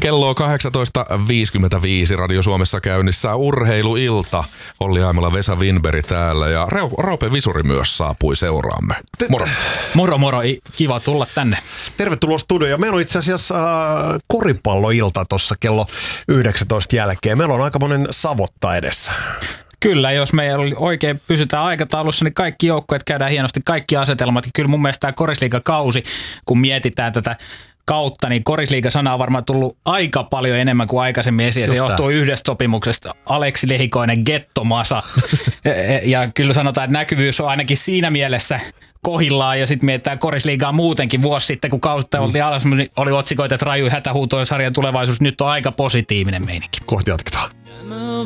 Kello on 18.55 Radio Suomessa käynnissä urheiluilta. Olli Aimala, Vesa Winberg täällä ja Roope Visuri myös saapui seuraamme. Moro. Moro, kiva tulla tänne. Tervetuloa studioon. Meillä on itse asiassa koripalloilta tuossa kello 19 jälkeen. Meillä on aika monen savotta edessä. Kyllä, jos me oikein pysytään aikataulussa, niin kaikki joukkueet käydään hienosti, kaikki asetelmat. Kyllä mun mielestä tämä korisliigakausi, kun mietitään tätä kautta, niin korisliiga-sana on varmaan tullut aika paljon enemmän kuin aikaisemmin esiin. Se johtuu yhdestä sopimuksesta. Aleksi Lehikoinen, Gettomasa. Ja kyllä sanotaan, että näkyvyys on ainakin siinä mielessä kohillaan, ja sitten mietitään korisliigaa muutenkin. Vuosi sitten, kun kautta oltiin alas, niin oli otsikoita, että raju hätähuutojen sarjan tulevaisuus. Nyt on aika positiivinen meininki. Kohti jatketaan.